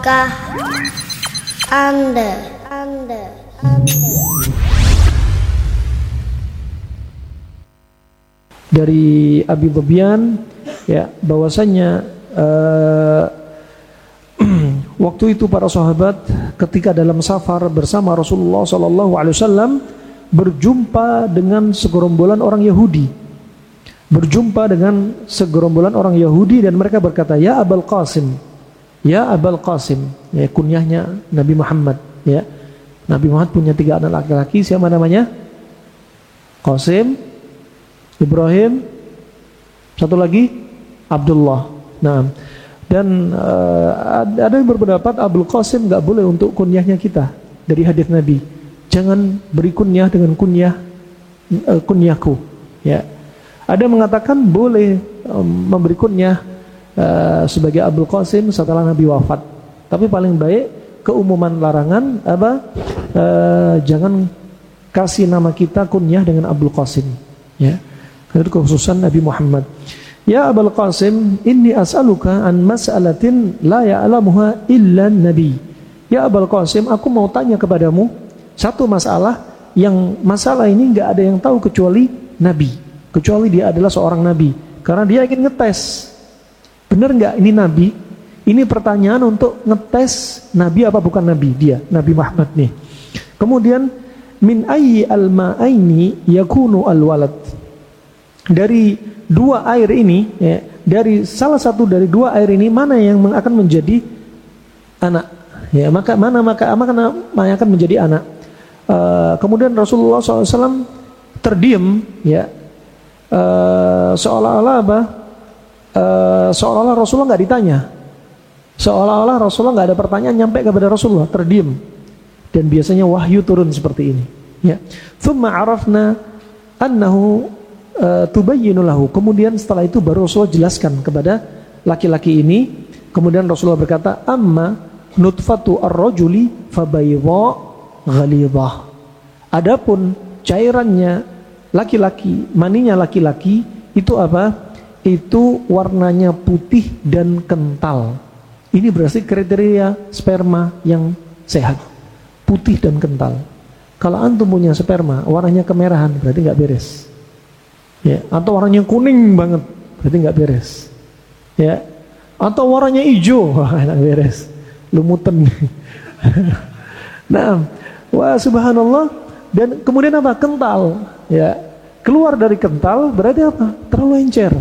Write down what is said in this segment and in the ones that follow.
Kah Anda dari Abi Dhibyan ya bahwasanya waktu itu para sahabat ketika dalam safar bersama Rasulullah SAW berjumpa dengan segerombolan orang Yahudi. Dan mereka berkata, "Ya Abul Qasim, ya Abul Qasim," ya kunyahnya Nabi Muhammad, ya. Nabi Muhammad punya 3 anak laki-laki, siapa namanya? Qasim, Ibrahim, satu lagi Abdullah. Nah, dan ada yang berpendapat Abul Qasim enggak boleh untuk kunyahnya kita dari hadis Nabi. Jangan beri kunyah dengan kunyahku, ya. Ada yang mengatakan boleh memberi kunyah sebagai Abul Qasim setelah Nabi wafat. Tapi paling baik keumuman larangan jangan kasih nama kita kunyah dengan Abul Qasim, ya. Itu kekhususan Nabi Muhammad. Ya Abul Qasim, inni as'aluka an mas'alatin la ya'lamuha illa Nabi. Ya Abul Qasim, aku mau tanya kepadamu satu masalah yang masalah ini enggak ada yang tahu kecuali Nabi, kecuali dia adalah seorang Nabi. Karena dia ingin ngetes, benar enggak ini Nabi? Ini pertanyaan untuk ngetes Nabi apa bukan Nabi, dia Nabi Muhammad nih. Kemudian min ayyi al-ma'aini yakunu al-walad. Dari 2 air ini, ya, dari salah satu dari 2 air ini mana yang akan menjadi anak? Ya, maka mana yang akan menjadi anak? Kemudian Rasulullah SAW terdiam, ya, seolah-olah apa? Seolah-olah Rasulullah nggak ditanya, seolah-olah Rasulullah nggak ada pertanyaan nyampe kepada Rasulullah, terdiam. Dan biasanya wahyu turun seperti ini, ya. Tsumma arafna annahu tubayyinu lahu. Kemudian setelah itu baru Rasulullah jelaskan kepada laki-laki ini. Kemudian Rasulullah berkata, amma nutfatu ar-rajuli fabayda ghalidhah. Adapun cairannya laki-laki, maninya laki-laki itu apa? Itu warnanya putih dan kental. Ini berarti kriteria sperma yang sehat, putih dan kental. Kalau antum punya sperma warnanya kemerahan, berarti nggak beres, ya. Atau warnanya kuning banget, berarti nggak beres, ya. Atau warnanya hijau, wah enak beres, lumutan. Nah, wah subhanallah. Dan kemudian apa? Kental, ya. Keluar dari kental berarti apa? Terlalu encer.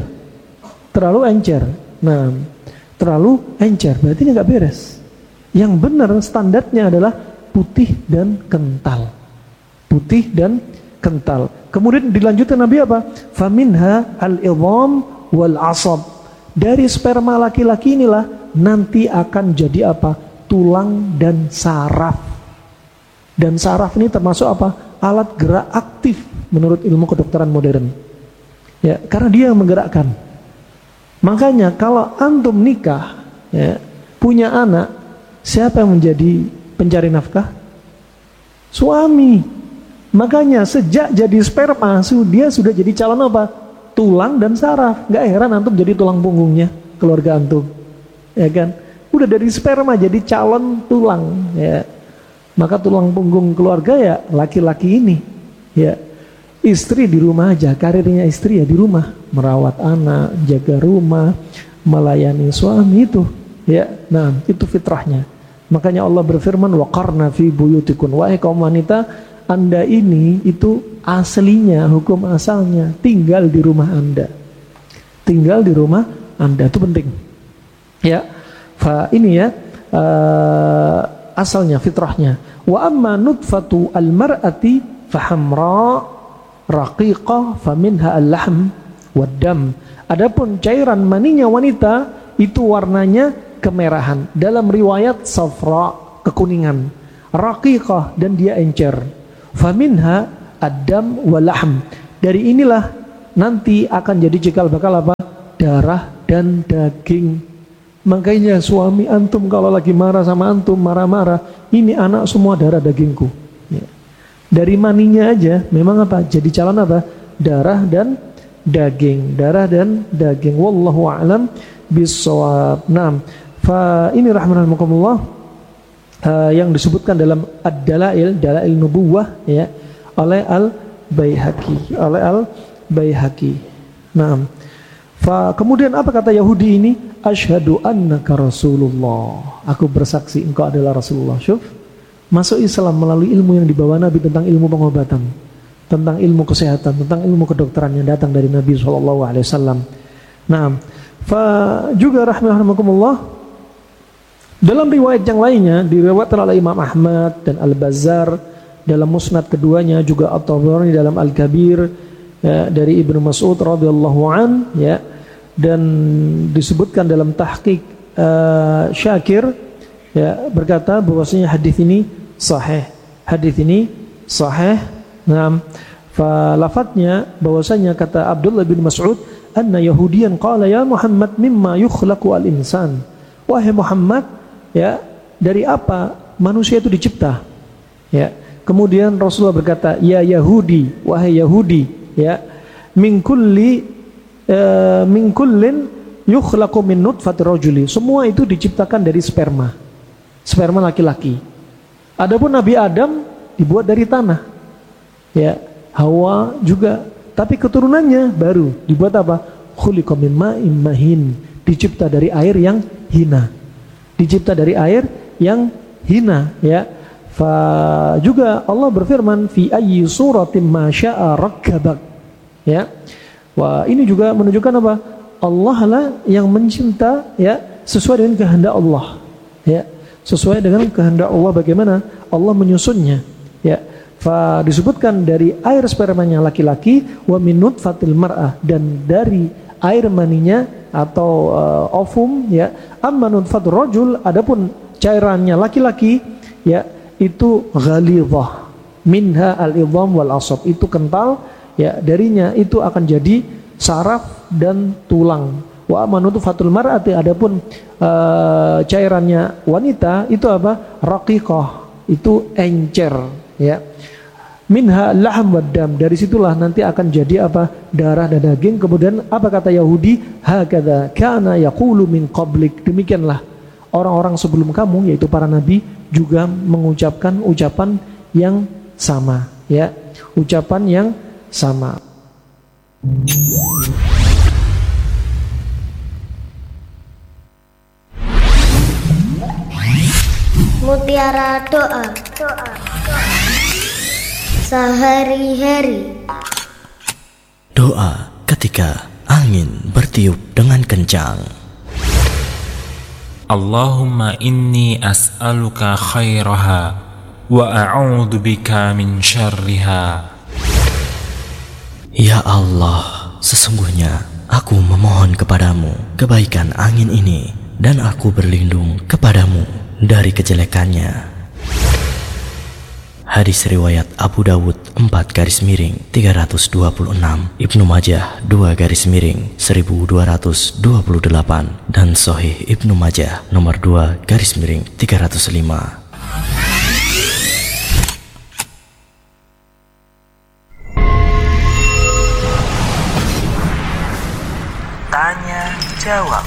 Nah, terlalu encer berarti nggak beres. Yang benar standarnya adalah putih dan kental. Putih dan kental. Kemudian dilanjutkan Nabi apa? Faminha al-idham wal asab. Dari sperma laki-laki inilah nanti akan jadi apa? Tulang dan saraf. Dan saraf ini termasuk apa? Alat gerak aktif menurut ilmu kedokteran modern. Ya, karena dia yang menggerakkan. Makanya kalau antum nikah, ya, punya anak, siapa yang menjadi pencari nafkah? Suami. Makanya sejak jadi sperma dia sudah jadi calon apa? Tulang dan saraf. Gak heran antum jadi tulang punggungnya keluarga antum, ya kan? Udah dari sperma jadi calon tulang, ya. Maka tulang punggung keluarga ya laki-laki ini, ya. Istri di rumah aja, karirnya istri ya di rumah, merawat anak, jaga rumah, melayani suami itu, ya. Nah, itu fitrahnya. Makanya Allah berfirman, waqarna fi buyutikun, wahai kaum wanita, Anda ini itu aslinya, hukum asalnya tinggal di rumah Anda. Tinggal di rumah Anda itu penting. Ya. Ini ya asalnya, fitrahnya. Wa amma nutfatu al-mar'ati fahamra raqiqah faminha al-lahm wad-dam. Adapun cairan maninya wanita itu warnanya kemerahan. Dalam riwayat safra, kekuningan, raqiqah dan dia encer. Faminha ad-dam wal-lahm. Dari inilah nanti akan jadi cikal bakal apa? Darah dan daging. Makanya suami antum kalau lagi marah sama antum, marah-marah, ini anak semua darah dagingku, ya. Dari maninya aja memang apa? Jadi calon apa? Darah dan daging. Wallahu a'lam bissawab. Nah, Fa ini rahimahumullah yang disebutkan dalam Ad-Dalail, Dalail Nubuwah ya, oleh Al-Baihaqi. Naam. Fa kemudian apa kata Yahudi ini? Asyhadu annaka Rasulullah. Aku bersaksi engkau adalah Rasulullah. Syuf, masuk Islam melalui ilmu yang dibawa Nabi tentang ilmu pengobatan, tentang ilmu kesehatan, tentang ilmu kedokteran yang datang dari Nabi SAW. Naam. Fa juga rahimakumullah, dalam riwayat yang lainnya diriwayatkan oleh Imam Ahmad dan Al-Bazzar dalam musnad keduanya, juga At-Tabarani dalam Al-Kabir ya, dari Ibnu Mas'ud radhiyallahu an ya, dan disebutkan dalam tahqiq Syakir ya, berkata bahwasanya hadis ini sahih. Nah, fa lafadznya bahwasanya kata Abdullah bin Mas'ud, anna Yahudiyan qala ya Muhammad mimma yukhlaqu al-insan. Wahai Muhammad, ya, dari apa manusia itu dicipta? Ya. Kemudian Rasulullah berkata, ya Yahudi, wahai Yahudi, ya, min kullin yukhlaqu min nutfati rajuli. Semua itu diciptakan dari sperma laki-laki. Adapun Nabi Adam dibuat dari tanah. Ya, Hawa juga, tapi keturunannya baru dibuat apa? Khuliqa min ma'in mahin, dicipta dari air yang hina. Ya. Fa juga Allah berfirman fi ayyi suratin ma syaa rakkabak. Ya. Wah, ini juga menunjukkan apa? Allah lah yang mencinta ya sesuai dengan kehendak Allah. Ya. Sesuai dengan kehendak Allah bagaimana Allah menyusunnya. Ya. Fa disebutkan dari air spermanya laki-laki, wa min nutfatil mar'ah, dan dari air maninya atau ovum ya. Amma nutfatur rajul, adapun cairannya laki-laki ya, itu ghalidhah, minha al-idham wal asab, itu kental ya, darinya itu akan jadi saraf dan tulang. Wa amanutu fatul mar'ati, adapun cairannya wanita itu apa? Raqiqah, itu encer ya. Minha laham wad dam, dari situlah nanti akan jadi apa? Darah dan daging. Kemudian apa kata Yahudi? Hakadha kana yaqulu min qablik, demikianlah orang-orang sebelum kamu, yaitu para nabi, juga mengucapkan ucapan yang sama ya, ucapan yang sama. Mutiara doa. Sehari-hari. Doa ketika angin bertiup dengan kencang. Allahumma inni as'aluka khairaha wa a'udzu bika min syarriha. Ya Allah, sesungguhnya aku memohon kepadamu kebaikan angin ini, dan aku berlindung kepadamu dari kejelekannya. Hadis riwayat Abu Dawud 4-326, Ibnu Majah 2-1228, dan Sahih Ibnu Majah nomor 2-305. Tanya jawab.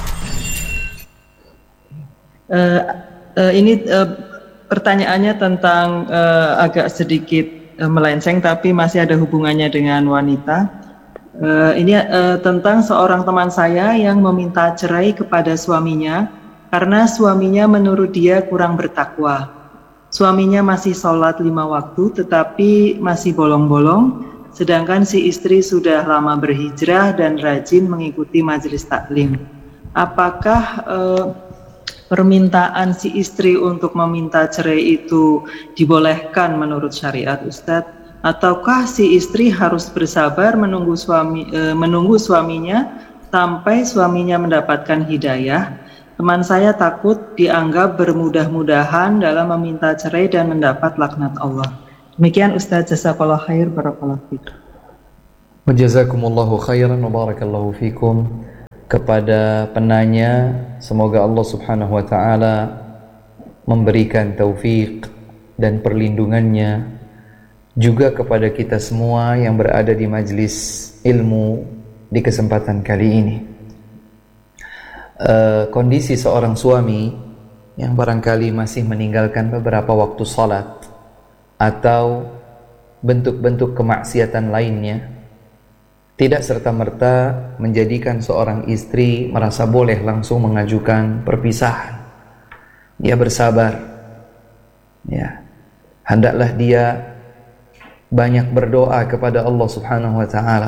Ini pertanyaannya tentang agak sedikit melenceng, tapi masih ada hubungannya dengan wanita. Ini tentang seorang teman saya yang meminta cerai kepada suaminya karena suaminya menurut dia kurang bertakwa. Suaminya masih sholat 5 waktu tetapi masih bolong-bolong, sedangkan si istri sudah lama berhijrah dan rajin mengikuti majelis taklim. Apakah permintaan si istri untuk meminta cerai itu dibolehkan menurut syariat, Ustadz? Ataukah si istri harus bersabar menunggu suaminya sampai suaminya mendapatkan hidayah? Teman saya takut dianggap bermudah-mudahan dalam meminta cerai dan mendapat laknat Allah. Demikian Ustadz, jazakallahu khair, barakallahu fikum. Wa jazakumullahu khairan wa barakallahu fikum. Kepada penanya, semoga Allah Subhanahu wa taala memberikan taufik dan perlindungannya, juga kepada kita semua yang berada di majlis ilmu di kesempatan kali ini. kondisi seorang suami yang barangkali masih meninggalkan beberapa waktu salat atau bentuk-bentuk kemaksiatan lainnya, tidak serta-merta menjadikan seorang istri merasa boleh langsung mengajukan perpisahan. Dia bersabar, ya. Hendaklah dia banyak berdoa kepada Allah Subhanahu wa taala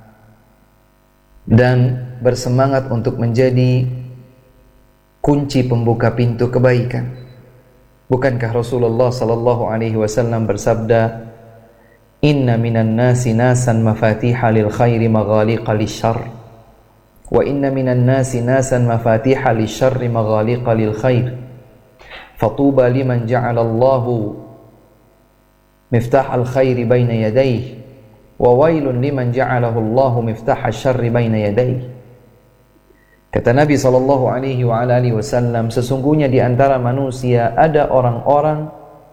dan bersemangat untuk menjadi kunci pembuka pintu kebaikan. Bukankah Rasulullah sallallahu alaihi wasallam bersabda, "Inna minan nasi nasan mafatiha lil khairi maghaliqa lisyarr, wa inna minan nasi nasan mafatiha lisyarri maghaliqa lil khair. Fatuba liman ja'ala Allahu miftah al-khairi baina yadayhi, wa wailun liman ja'alahu Allahu miftah asy-syarri baina yadayhi." Kata Nabi sallallahu alaihi wa alihi wasallam, sesungguhnya di antara manusia ada orang-orang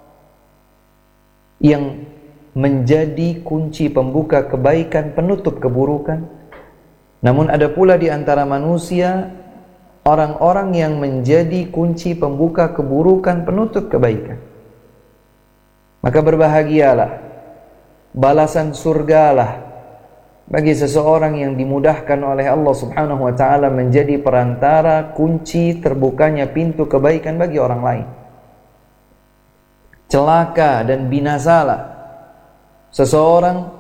yang menjadi kunci pembuka kebaikan, penutup keburukan. Namun ada pula di antara manusia orang-orang yang menjadi kunci pembuka keburukan, penutup kebaikan. Maka berbahagialah, balasan surgalah bagi seseorang yang dimudahkan oleh Allah Subhanahu wa taala menjadi perantara kunci terbukanya pintu kebaikan bagi orang lain. Celaka dan binasalah seseorang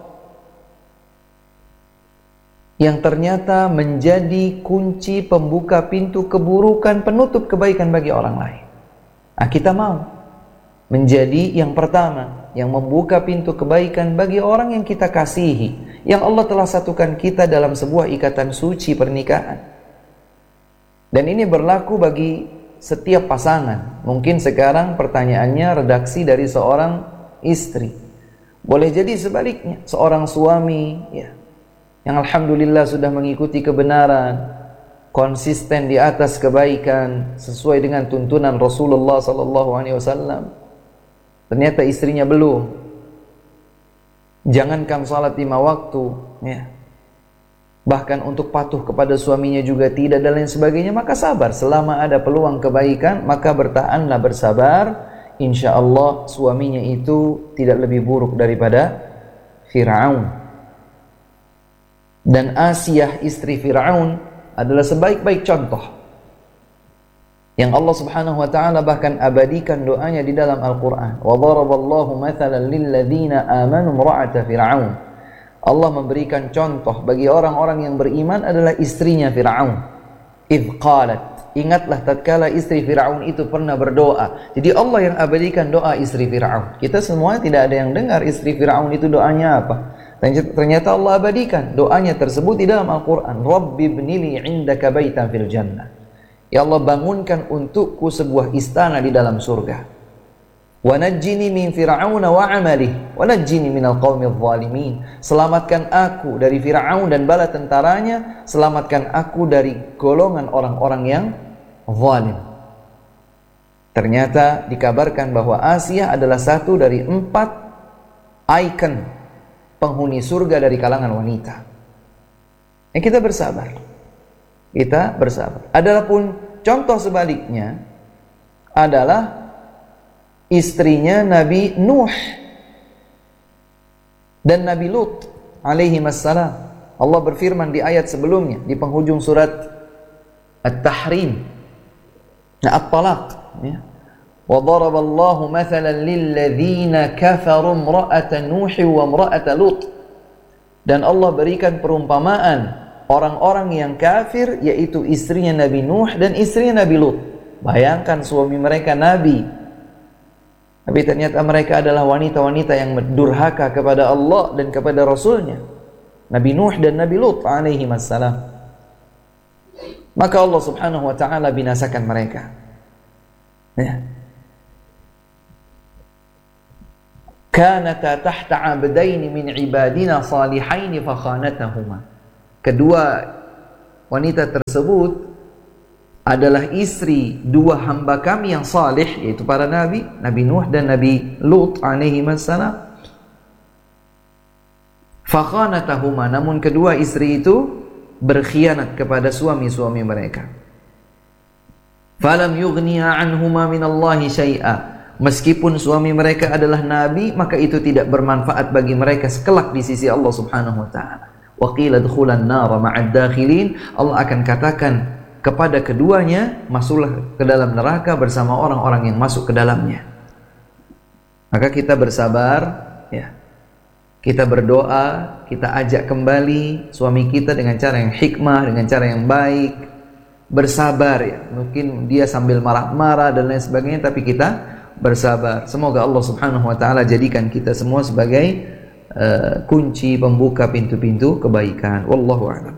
yang ternyata menjadi kunci pembuka pintu keburukan, penutup kebaikan bagi orang lain. Nah, kita mau menjadi yang pertama yang membuka pintu kebaikan bagi orang yang kita kasihi, yang Allah telah satukan kita dalam sebuah ikatan suci pernikahan. Dan ini berlaku bagi setiap pasangan. Mungkin sekarang pertanyaannya redaksi dari seorang istri. Boleh jadi sebaliknya, seorang suami ya, yang alhamdulillah sudah mengikuti kebenaran, konsisten di atas kebaikan sesuai dengan tuntunan Rasulullah sallallahu alaihi wasallam. Ternyata istrinya belum. Jangankan salat 5 waktu, ya. Bahkan untuk patuh kepada suaminya juga tidak dan lain sebagainya, maka sabar. Selama ada peluang kebaikan, maka bertahanlah, bersabar. Insya Allah suaminya itu tidak lebih buruk daripada Fir'aun. Dan Asiyah istri Fir'aun adalah sebaik-baik contoh yang Allah Subhanahu wa taala bahkan abadikan doanya di dalam Al-Qur'an. Wa daraballahu mathalan lil ladzina amanu imra'ata Fir'aun. Allah memberikan contoh bagi orang-orang yang beriman adalah istrinya Fir'aun. Idz qalat, ingatlah tatkala istri Fir'aun itu pernah berdoa. Jadi Allah yang abadikan doa istri Fir'aun. Kita semua tidak ada yang dengar istri Fir'aun itu doanya apa. Ternyata Allah abadikan doanya tersebut di dalam Al-Quran. Rabbi ibnili indaka baitan fil jannah. Ya Allah, bangunkan untukku sebuah istana di dalam surga. Wa najjini min Fir'aun wa amalih wa najjini minal qaumidz zalimin. Selamatkan aku dari Fir'aun dan bala tentaranya, selamatkan aku dari golongan orang-orang yang zalim. Ternyata dikabarkan bahwa Asiyah adalah satu dari 4 ikon penghuni surga dari kalangan wanita. Kita bersabar. Kita bersabar. Adapun contoh sebaliknya adalah istrinya Nabi Nuh dan Nabi Lut alaihi wassalam. Allah berfirman di ayat sebelumnya di penghujung surat At-Tahrim, At-Talaq, ya. Wa daraballahu mathalan lil ladzina kafaru imra'ata Nuh wa imra'ata Lut. Dan Allah berikan perumpamaan orang-orang yang kafir, yaitu istrinya Nabi Nuh dan istrinya Nabi Lut. Bayangkan suami mereka Nabi, tapi ternyata mereka adalah wanita-wanita yang durhaka kepada Allah dan kepada Rasulnya, Nabi Nuh dan Nabi Lut alaihi wassalam. Maka Allah Subhanahu wa ta'ala binasakan mereka, ya. Kanata tahta abdaini min ibadina salihaini fakhanatahuma. Kedua wanita tersebut adalah istri 2 hamba kami yang salih, yaitu para nabi, Nabi Nuh dan Nabi Lut alaihi wassalam. Fakhanatahuma, namun kedua istri itu berkhianat kepada suami-suami mereka. Falam yughniya anhuma minallahi syai'a. Meskipun suami mereka adalah nabi, maka itu tidak bermanfaat bagi mereka sekelak di sisi Allah Subhanahu wa taala. Wa qila dukhulan nar ma'ad dakhilin. Allah akan katakan kepada keduanya, masuklah ke dalam neraka bersama orang-orang yang masuk ke dalamnya. Maka kita bersabar, ya. Kita berdoa, kita ajak kembali suami kita dengan cara yang hikmah, dengan cara yang baik, bersabar, ya. Mungkin dia sambil marah-marah dan lain sebagainya, tapi kita bersabar. Semoga Allah Subhanahu wa taala jadikan kita semua sebagai kunci pembuka pintu-pintu kebaikan. Wallahu a'lam.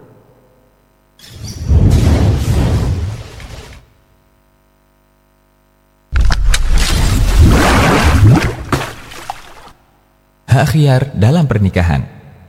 Hak khiyar dalam pernikahan.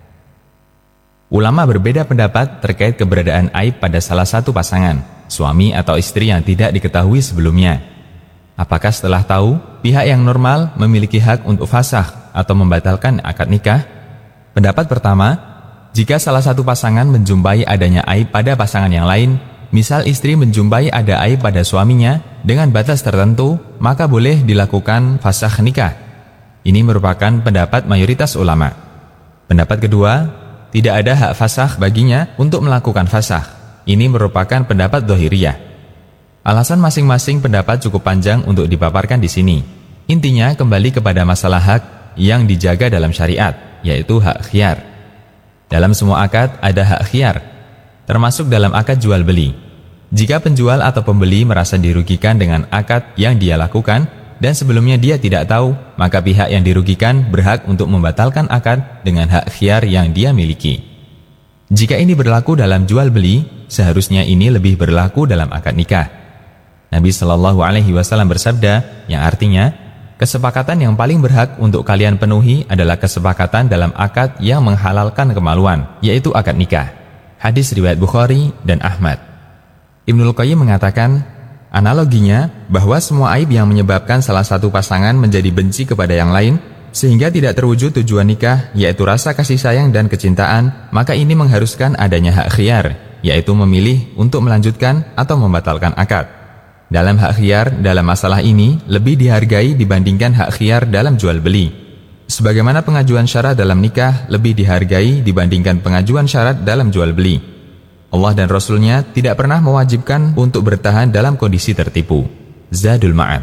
Ulama berbeda pendapat terkait keberadaan aib pada salah satu pasangan, suami atau istri yang tidak diketahui sebelumnya. Apakah setelah tahu, pihak yang normal memiliki hak untuk fasakh atau membatalkan akad nikah? Pendapat pertama, jika salah satu pasangan menjumpai adanya aib pada pasangan yang lain, misal istri menjumpai ada aib pada suaminya dengan batas tertentu, maka boleh dilakukan fasakh nikah. Ini merupakan pendapat mayoritas ulama. Pendapat kedua, tidak ada hak fasakh baginya untuk melakukan fasakh. Ini merupakan pendapat Dhahiriyah. Alasan masing-masing pendapat cukup panjang untuk dipaparkan di sini. Intinya kembali kepada masalah hak yang dijaga dalam syariat, yaitu hak khiyar. Dalam semua akad ada hak khiyar, termasuk dalam akad jual beli. Jika penjual atau pembeli merasa dirugikan dengan akad yang dia lakukan, dan sebelumnya dia tidak tahu, maka pihak yang dirugikan berhak untuk membatalkan akad dengan hak khiyar yang dia miliki. Jika ini berlaku dalam jual beli, seharusnya ini lebih berlaku dalam akad nikah. Nabi SAW bersabda, yang artinya, kesepakatan yang paling berhak untuk kalian penuhi adalah kesepakatan dalam akad yang menghalalkan kemaluan, yaitu akad nikah. Hadis riwayat Bukhari dan Ahmad. Ibnul Qayyim mengatakan, analoginya, bahwa semua aib yang menyebabkan salah satu pasangan menjadi benci kepada yang lain, sehingga tidak terwujud tujuan nikah, yaitu rasa kasih sayang dan kecintaan, maka ini mengharuskan adanya hak khiyar, yaitu memilih untuk melanjutkan atau membatalkan akad. Dalam hak khiyar, dalam masalah ini, lebih dihargai dibandingkan hak khiyar dalam jual beli. Sebagaimana pengajuan syarat dalam nikah lebih dihargai dibandingkan pengajuan syarat dalam jual beli. Allah dan Rasul-Nya tidak pernah mewajibkan untuk bertahan dalam kondisi tertipu. Zadul Ma'ad.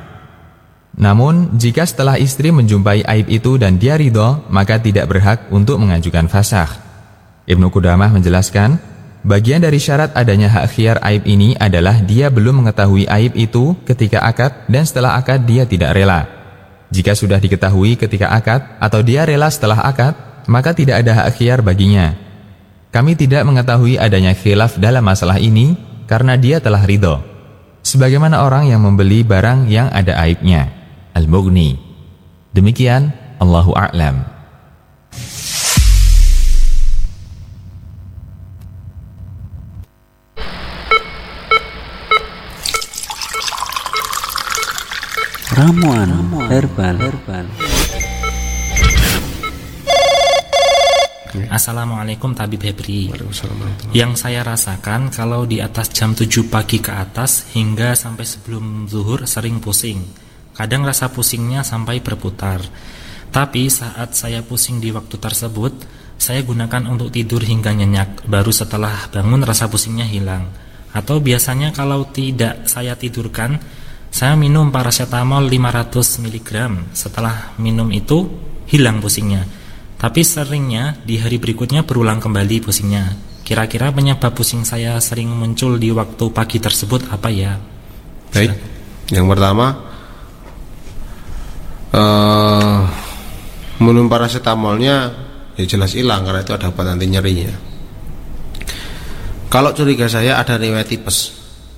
Namun, jika setelah istri menjumpai aib itu dan dia ridho, maka tidak berhak untuk mengajukan fasakh. Ibnu Qudamah menjelaskan, bagian dari syarat adanya hak khiyar aib ini adalah dia belum mengetahui aib itu ketika akad dan setelah akad dia tidak rela. Jika sudah diketahui ketika akad atau dia rela setelah akad, maka tidak ada hak khiyar baginya. Kami tidak mengetahui adanya khilaf dalam masalah ini karena dia telah ridho. Sebagaimana orang yang membeli barang yang ada aibnya. Al-Mughni. Demikian, Allahu a'lam. Ramuan herbal. Assalamualaikum Tabib Hebri. Yang saya rasakan kalau di atas jam 7 pagi ke atas hingga sampai sebelum zuhur sering pusing. Kadang rasa pusingnya sampai berputar. Tapi saat saya pusing di waktu tersebut, saya gunakan untuk tidur hingga nyenyak. Baru setelah bangun rasa pusingnya hilang. Atau biasanya kalau tidak saya tidurkan, saya minum paracetamol 500 mg. Setelah minum itu hilang pusingnya. Tapi seringnya di hari berikutnya berulang kembali pusingnya. Kira-kira penyebab pusing saya sering muncul di waktu pagi tersebut apa ya? Baik, yang pertama minum paracetamolnya ya jelas hilang karena itu ada obat anti nyerinya. Kalau curiga saya ada riwayat tipes.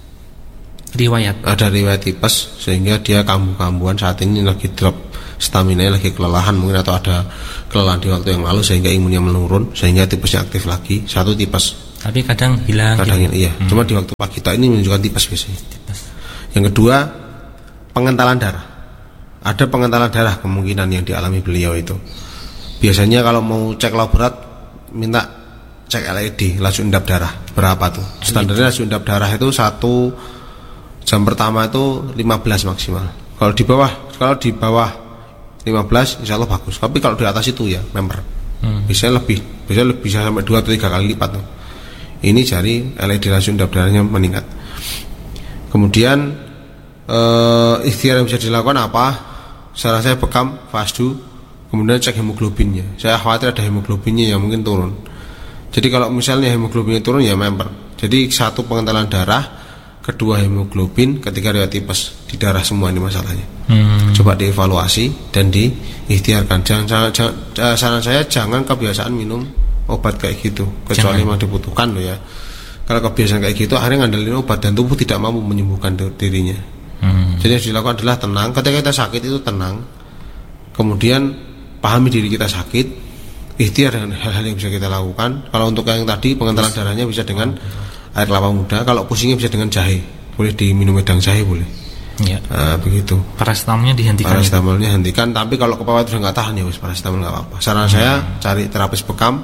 Ada riwayat tipes sehingga dia kambuh-kambuhan saat ini lagi drop stamina, lagi kelelahan mungkin, atau ada kelelahan di waktu yang lalu sehingga imunnya menurun sehingga tipesnya aktif lagi. Satu tipes. Tapi kadang hilang. Kadang gitu. Iya. Cuma di waktu pagi ini menunjukkan tipes biasanya. Yang kedua, pengentalan darah. Ada pengentalan darah kemungkinan yang dialami beliau itu. Biasanya kalau mau cek laborat minta cek LED, laju endap darah. Berapa tuh? Standarnya laju endap darah itu 1 Jam pertama itu 15 maksimal. Kalau di bawah 15 insya Allah bagus. Tapi kalau di atas itu ya member. Biasanya bisa sampai 2 atau 3 kali lipat tuh. Ini jari LED rasium darahnya meningkat. Kemudian ikhtiar yang bisa dilakukan apa? Saran saya bekam, fasdu, kemudian cek hemoglobinnya. Saya khawatir ada hemoglobinnya yang mungkin turun. Jadi kalau misalnya hemoglobinnya turun ya member. Jadi satu pengentalan darah, kedua hemoglobin, ketiga riwayat tipes di darah semua ini masalahnya. Coba dievaluasi dan diikhtiarkan. Saran saya jangan kebiasaan minum obat kayak gitu, kecuali memang dibutuhkan loh ya. Kalau kebiasaan kayak gitu akhirnya ngandelin obat dan tubuh tidak mampu menyembuhkan dirinya. Jadi yang dilakukan adalah tenang. Ketika kita sakit itu tenang, kemudian pahami diri kita sakit, ikhtiar dengan hal-hal yang bisa kita lakukan. Kalau untuk yang tadi pengentalan darahnya bisa dengan air kelapa muda, kalau pusingnya bisa dengan jahe, boleh diminum wedang jahe boleh. Ya. Nah, begitu. Paracetamolnya dihentikan. Paracetamolnya hentikan, tapi kalau kepala itu sudah nggak tahan ya wis paracetamol nggak apa-apa. Saran saya cari terapis bekam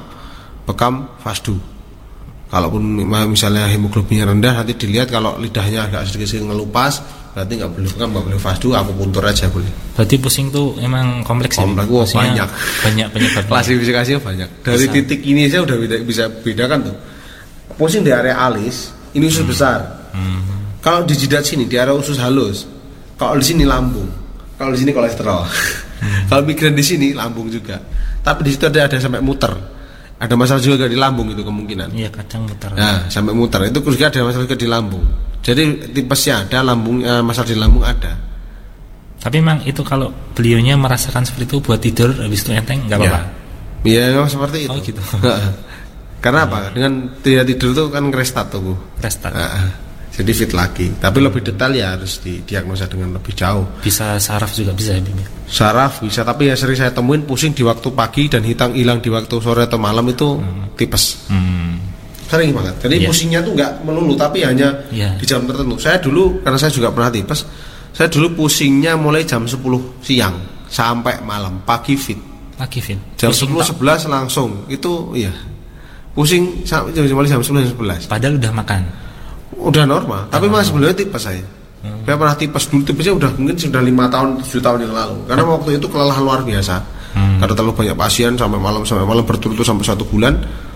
fasdu. Kalaupun misalnya hemoglobinnya rendah, nanti dilihat kalau lidahnya agak sedikit ngelupas, berarti nggak boleh bekam, nggak boleh fasdu, akupuntur aja boleh. Berarti pusing tuh emang kompleks. Kompleks, banyak penyebabnya. Klasifikasinya banyak. Dari titik ini saya udah bisa bedakan tuh. Pusing di area alis, ini usus besar. Kalau di jidat sini di area usus halus. Kalau di sini lambung. Kalau di sini kolesterol. Kalau migrain di sini lambung juga. Tapi di situ ada sampai muter. Ada masalah juga di lambung itu kemungkinan. Iya, kadang muter. Nah, sampai muter itu juga ada masalah juga di lambung. Jadi tipesnya ada, lambung masalah di lambung ada. Tapi memang itu kalau beliaunya merasakan seperti itu buat tidur habis itu enteng nggak apa-apa. Iya, memang seperti itu. Oh gitu. Karena apa? Dengan tidak tidur itu kan restat tubuh. Restat. Jadi fit lagi. Tapi lebih detail ya harus didiagnosa dengan lebih jauh. Bisa saraf juga bisa ya, Bim? Saraf bisa, tapi ya sering saya temuin pusing di waktu pagi dan hilang di waktu sore atau malam itu tipes. Sering banget. Jadi pusingnya tuh nggak melulu, tapi hanya di jam tertentu. Saya dulu karena saya juga pernah tipes. Saya dulu pusingnya mulai jam 10 siang sampai malam, pagi fit. Pagi fit. Jam 10-11 langsung. Itu iya. Pusing sampai jam 10-11. Padahal udah makan. Udah normal, tapi masih sebelumnya tipes saya. Saya pernah tipes dulu, tipesnya mungkin sudah 5 tahun, 7 tahun yang lalu. Karena waktu itu kelelahan luar biasa. Karena terlalu banyak pasien sampai malam berturut-turut sampai 1 bulan.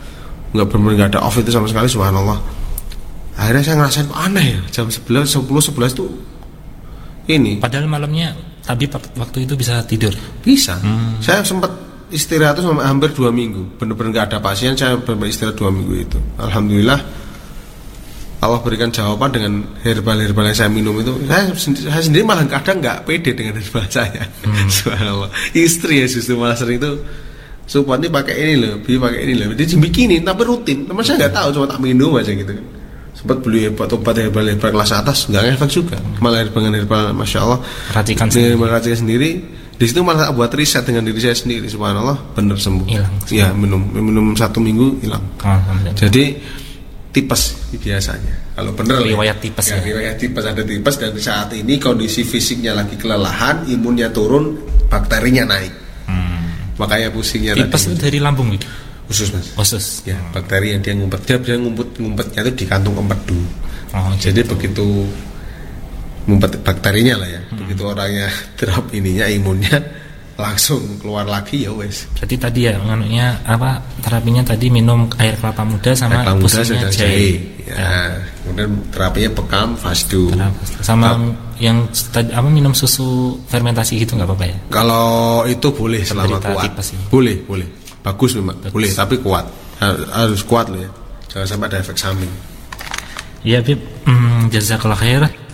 Nggak ada off itu sama sekali, subhanallah. Akhirnya saya ngerasain aneh ya, jam 10-11 itu ini. Padahal malamnya tabib waktu itu bisa tidur. Bisa. Saya sempat istirahat itu sampai hampir 2 minggu. Benar-benar nggak ada pasien, saya benar-benar istirahat 2 minggu itu. Alhamdulillah Allah berikan jawaban dengan herbal-herbal yang saya minum itu. Saya sendiri malah kadang nggak pede dengan herbal saya. Subhanallah. Istri ya justru malah sering itu, Sopan ini pakai ini loh, pakai ini loh. Dia bikinin tapi rutin. Teman saya nggak tahu, cuma tak minum aja gitu. Sempat beli obat herbal kelas atas, nggak efek juga. Malah herbal masya Allah. Racikan sendiri. Di situ malah buat riset dengan diri saya sendiri. Subhanallah, bener sembuh. Hilang. Ya minum 1 minggu hilang. Jadi tipes biasanya. Kalau benar riwayat tipes ya. Riwayat tipes, ada tipes dan saat ini kondisi fisiknya lagi kelelahan, imunnya turun, bakterinya naik. Makanya pusingnya tipes itu dari lambung itu. Usus Mas. Usus. Ya, bakteri yang dia ngumpetnya itu di kantung empedu. Jadi begitu ngumpet bakterinya lah ya. Begitu orangnya drop ininya imunnya langsung keluar lagi ya wes. Berarti tadi ya terapinya tadi minum air kelapa muda sama pusingnya jahe. Ya. Kemudian terapinya bekam, fasdu. Sama yang tadi minum susu fermentasi gitu nggak apa-apa ya? Kalau itu boleh selama kuat. Boleh. Bagus memang. Boleh tapi kuat. Harus kuat loh ya. Jangan sampai ada efek samping. Iya, Bib. Jazakallah khair.